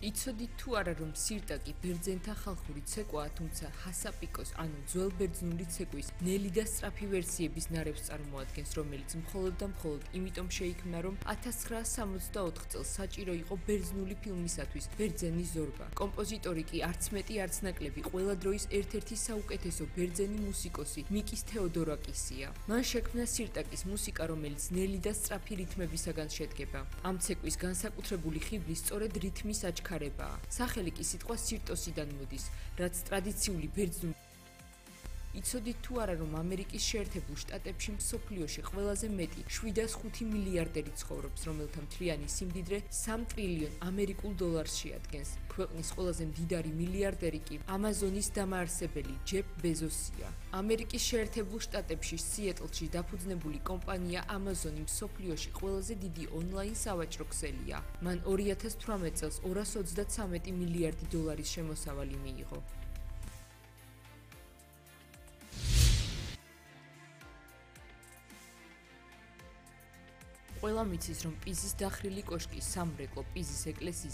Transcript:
იცოდით თუ არა, რომ სირტაკი ბერძენთა ხალხური ცეკვაა, თუმცა ჰასაპიკოს, ანუ ძველ ბერძნული ცეკვის ნელი და სწრაფი ვერსიების ნარევს წარმოადგენს, რომელიც მხოლოდ და მხოლოდ იმიტომ შეიქმნა, რომ 1964 წელს საჭირო იყო ბერძნული ფილმისათვის ბერძენი ზორბა. კომპოზიტორი კი არც მეტი არც ნაკლები ყველა დროის ერთ-ერთი საუკეთესო ბერძენი მუსიკოსი მიკის თეოდორაკისია. მან შექმნა სირტაკის მუსიკა, რომელიც ნელი და სწრაფი რითმებისაგან შედგება. ამ ცეკვის განსაკუთრებული ხიბლი სწორედ რითმის აჩქარებაა. სახელი კი სიტყვა სირტოსიდან მოდის, რაც ტრადიციული ბერძნული იცოდით თუ არა, რომ ამერიკის შეერთებულ შტატებში მსოფლიოში ყველაზე მეტი 705 მილიარდერი ცხოვრობს, რომელთა მთლიანი სიმდიდრე 3 ტრილიონ ამერიკულ დოლარს შეადგენს. ქვეყნის ყველაზე მდიდარი მილიარდერი კი ამაზონის დამაარსებელი ჯეფ ბეზოსია. ამერიკის შეერთებულ შტატებში სიეტლში დაფუძნებული კომპანია ამაზონი მსოფლიოში ყველაზე დიდი ონლაინ სავაჭრო ქსელია. მან 2018 წელს 233 მილიარდი დოლარის შემოსავალი მიიღო. ყველა მიცის, რომ პიზის დახრილი კოშკი, სამრეკლო, პიზის ეკლესიის